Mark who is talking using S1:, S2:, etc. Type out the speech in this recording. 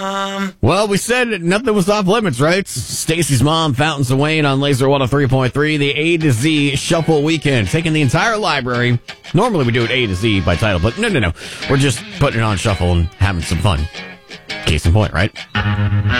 S1: Well, we said nothing was off limits, right? Stacy's Mom, Fountains of Wayne on Laser 103.3, the A to Z Shuffle Weekend. Taking the entire library. Normally we do it A to Z by title, but no. We're just putting it on shuffle and having some fun. Case in point, right?